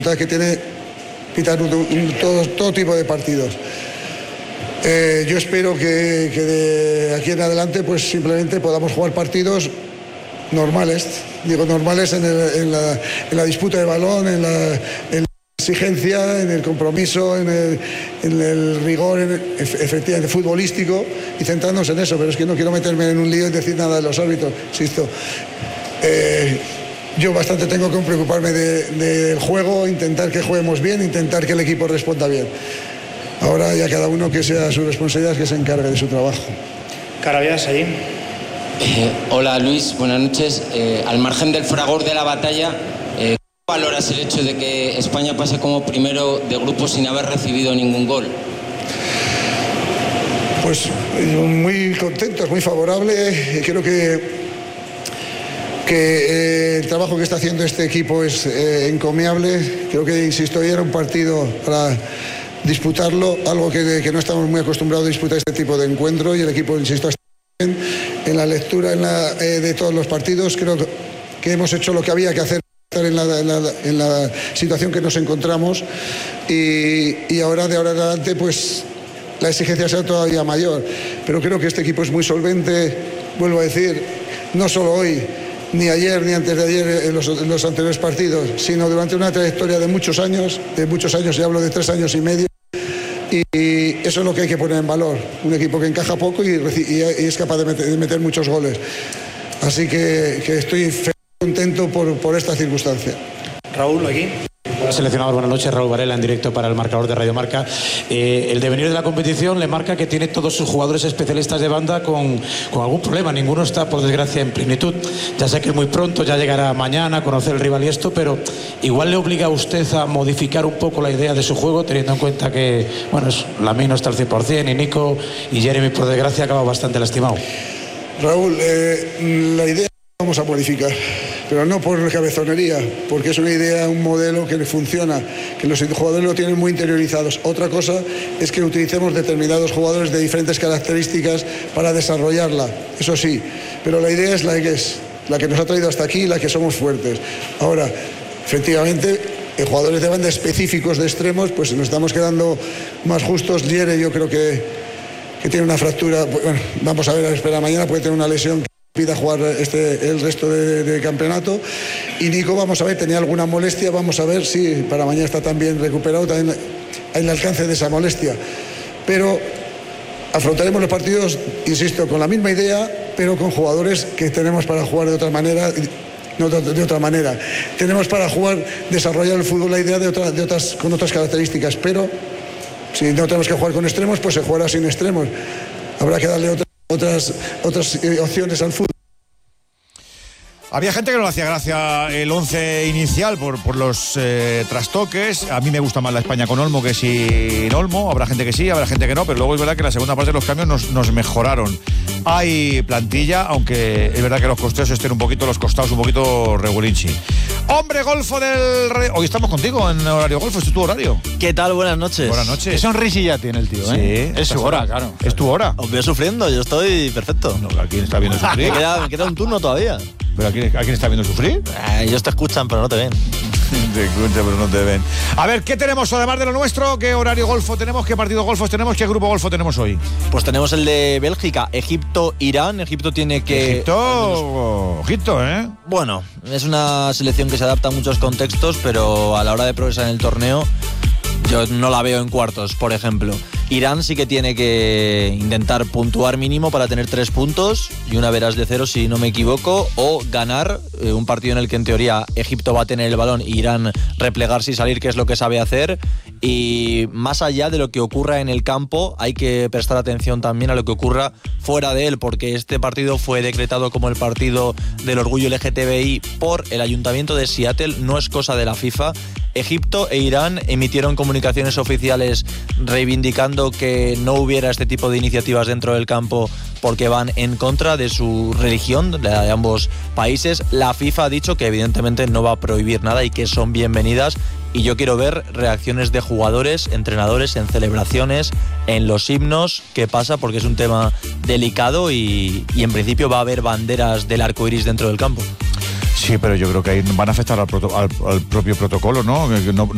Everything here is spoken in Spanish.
que tiene pitar todo tipo de partidos. Yo espero que de aquí en adelante pues simplemente podamos jugar partidos normales, digo normales en la disputa de balón, en la exigencia, en el compromiso, en el rigor efectivamente futbolístico, y centrarnos en eso. Pero es que no quiero meterme en un lío y decir nada de los árbitros, insisto. Yo bastante tengo que preocuparme del juego, intentar que juguemos bien, intentar que el equipo responda bien. Ahora ya cada uno que sea su responsabilidad, que se encargue de su trabajo. Carabias, ahí. Hola Luis, buenas noches. Al margen del fragor de la batalla, ¿cómo valoras el hecho de que España pase como primero de grupo sin haber recibido ningún gol? Pues muy contentos, muy favorable. Creo que el trabajo que está haciendo este equipo es encomiable. Creo que, insisto, hoy era un partido para disputarlo, algo que no estamos muy acostumbrados a disputar este tipo de encuentro, y el equipo, insisto, está bien en la lectura de todos los partidos. Creo que hemos hecho lo que había que hacer en la situación que nos encontramos, y ahora de ahora en adelante pues la exigencia será todavía mayor, pero creo que este equipo es muy solvente, vuelvo a decir, no solo hoy, ni ayer ni antes de ayer en los anteriores partidos, sino durante una trayectoria de muchos años, y hablo de 3 años y medio, y eso es lo que hay que poner en valor, un equipo que encaja poco y es capaz de meter muchos goles. Así que estoy contento por esta circunstancia. Raúl, aquí. Seleccionador, buenas noches. Raúl Varela, en directo para el marcador de Radio Marca. El devenir de la competición le marca que tiene todos sus jugadores especialistas de banda con algún problema. Ninguno está, por desgracia, en plenitud. Ya sé que es muy pronto, ya llegará mañana a conocer el rival y esto, pero igual le obliga a usted a modificar un poco la idea de su juego, teniendo en cuenta que, bueno, Lamine no está al 100%, y Nico y Jeremy, por desgracia, acaba bastante lastimado. Raúl, la idea vamos a modificar, pero no por cabezonería, porque es una idea, un modelo que le funciona, que los jugadores lo tienen muy interiorizados. Otra cosa es que utilicemos determinados jugadores de diferentes características para desarrollarla, eso sí, pero la idea es la que nos ha traído hasta aquí, la que somos fuertes. Ahora, efectivamente, jugadores de banda específicos de extremos, pues nos estamos quedando más justos. Liere, yo creo que tiene una fractura, bueno, vamos a ver, a esperar mañana, puede tener una lesión pida jugar el resto de campeonato, y Nico, vamos a ver, tenía alguna molestia, vamos a ver si para mañana está también recuperado, también hay el alcance de esa molestia, pero afrontaremos los partidos, insisto, con la misma idea, pero con jugadores que tenemos para jugar de otra manera. No de otra manera, tenemos para jugar, desarrollar el fútbol, la idea con otras características, pero si no tenemos que jugar con extremos, pues se jugará sin extremos, habrá que darle otras opciones al fútbol. Había gente que no le hacía gracia el 11 inicial por los trastoques. A mí me gusta más la España con Olmo que sin Olmo. Habrá gente que sí, habrá gente que no, pero luego es verdad que la segunda parte de los cambios nos mejoraron. Hay plantilla, aunque es verdad que los costeos estén los costados un poquito regulinchi. Hombre golfo del rey. Hoy estamos contigo en horario golfo, es tu horario. ¿Qué tal? Buenas noches. Buenas noches. Qué sonrisilla tiene el tío, ¿eh? Sí, es su hora, claro. Es tu hora. Os veo sufriendo, yo estoy perfecto. No, ¿a quién está viendo sufrir? Me queda un turno todavía. ¿Pero a quién está viendo sufrir? Ellos te escuchan, pero no te ven. Te escuchan, pero no te ven. A ver, ¿qué tenemos además de lo nuestro? ¿Qué horario golfo tenemos? ¿Qué partido golfos tenemos? ¿Qué grupo golfo tenemos hoy? Pues tenemos el de Bélgica, Egipto, Irán. Egipto tiene que... Egipto, ¿eh? Bueno, es una selección que se adapta a muchos contextos, pero a la hora de progresar en el torneo, yo no la veo en cuartos, por ejemplo. Irán sí que tiene que intentar puntuar mínimo para tener 3 puntos y una veras de 0 si no me equivoco, o ganar un partido en el que en teoría Egipto va a tener el balón y Irán replegarse y salir, que es lo que sabe hacer. Y más allá de lo que ocurra en el campo, hay que prestar atención también a lo que ocurra fuera de él, porque este partido fue decretado como el partido del orgullo LGTBI por el Ayuntamiento de Seattle, no es cosa de la FIFA. Egipto e Irán emitieron comunicaciones oficiales reivindicando que no hubiera este tipo de iniciativas dentro del campo porque van en contra de su religión, de ambos países. La FIFA ha dicho que evidentemente no va a prohibir nada y que son bienvenidas, y yo quiero ver reacciones de jugadores, entrenadores en celebraciones, en los himnos, qué pasa, porque es un tema delicado y en principio va a haber banderas del arco iris dentro del campo. Sí, pero yo creo que ahí van a afectar al propio protocolo, ¿no? No